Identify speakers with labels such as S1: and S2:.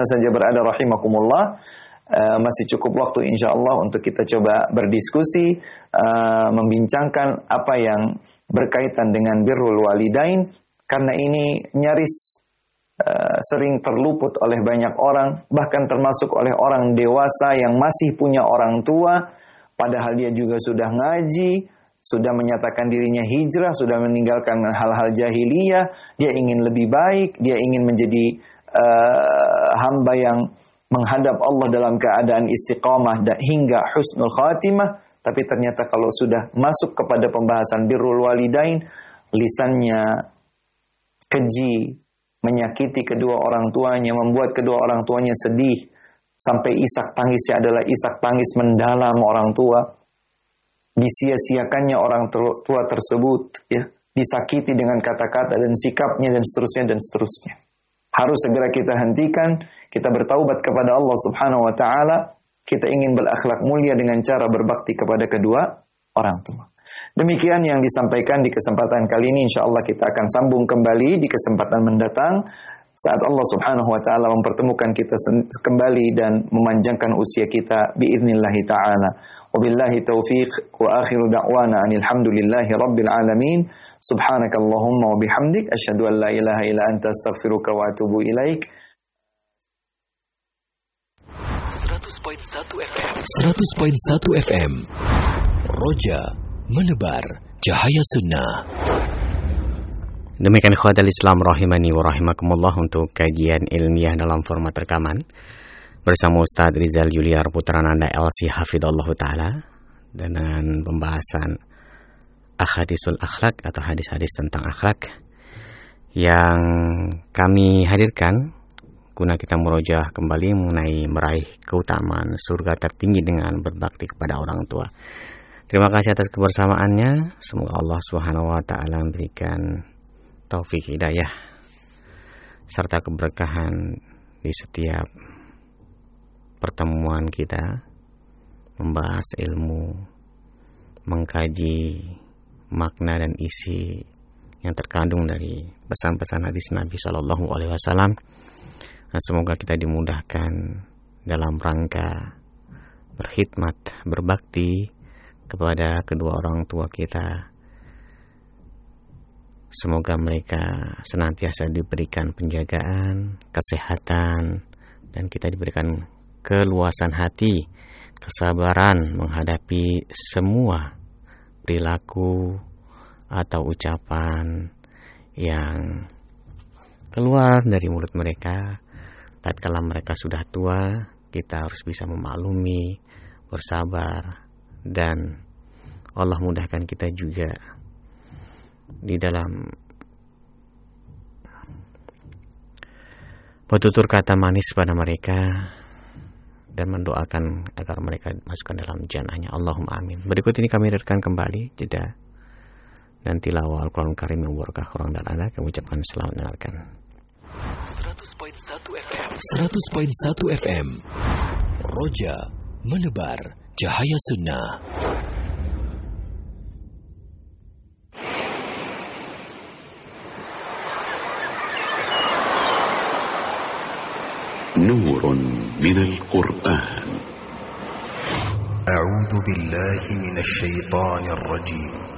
S1: saja berada rahimakumullah. Masih cukup waktu insyaallah untuk kita coba berdiskusi, membincangkan apa yang berkaitan dengan birrul walidain, karena ini nyaris sering terluput oleh banyak orang, bahkan termasuk oleh orang dewasa yang masih punya orang tua, padahal dia juga sudah ngaji, sudah menyatakan dirinya hijrah, sudah meninggalkan hal-hal jahiliyah, dia ingin lebih baik, dia ingin menjadi hamba yang menghadap Allah dalam keadaan istiqamah hingga husnul khatimah, tapi ternyata kalau sudah masuk kepada pembahasan birrul walidain, lisannya keji, menyakiti kedua orang tuanya, membuat kedua orang tuanya sedih, sampai isak tangisnya adalah isak tangis mendalam orang tua, disia-siakannya orang tua tersebut, ya, disakiti dengan kata-kata dan sikapnya dan seterusnya dan seterusnya. Harus segera kita hentikan, kita bertaubat kepada Allah Subhanahu wa taala, kita ingin berakhlak mulia dengan cara berbakti kepada kedua orang tua. Demikian yang disampaikan di kesempatan kali ini, insyaallah kita akan sambung kembali di kesempatan mendatang saat Allah Subhanahu wa taala mempertemukan kita kembali dan memanjangkan usia kita biiznillah taala. Wabillahi taufiq wa akhiru da'wana anil hamdulillahi rabbil alamin. Subhanakallahumma wa bihamdik asyhadu an la ilaha illa anta astaghfiruka wa atubu ilaik.
S2: 100.1 FM Roja menebar cahaya sunnah.
S3: Demikian ikhwatal Islam rahimani wa rahimakumullah untuk kajian ilmiah dalam format rekaman bersama Ustaz Rizal Yuliar Putrananda LC Hafidhullah Ta'ala dengan pembahasan ahadisul akhlak atau hadis-hadis tentang akhlak yang kami hadirkan guna kita murojaah kembali mengenai meraih keutamaan surga tertinggi dengan berbakti kepada orang tua. Terima kasih atas kebersamaannya. Semoga Allah Subhanahu wa taala memberikan taufik hidayah serta keberkahan di setiap pertemuan kita membahas ilmu, mengkaji makna dan isi yang terkandung dari pesan-pesan hadis Nabi Shallallahu Alaihi Wasallam. Semoga kita dimudahkan dalam rangka berkhidmat, berbakti kepada kedua orang tua kita. Semoga mereka senantiasa diberikan penjagaan, kesehatan, dan kita diberikan keluasan hati, kesabaran menghadapi semua perilaku atau ucapan yang keluar dari mulut mereka. Tatkala mereka sudah tua, kita harus bisa memaklumi, bersabar, dan Allah mudahkan kita juga di dalam bertutur kata manis pada mereka dan mendoakan agar mereka masukkan dalam jannahnya. Allahumma amin. Berikut ini kami hadirkan kembali jeda dan tilawah Al-Quran Karim yang berkah kurang dan ada. Kami ucapkan selamat mendengarkan.
S2: 100.1 FM Roja menebar cahaya sunnah.
S4: نور من القرآن.
S5: أعوذ بالله من الشيطان الرجيم.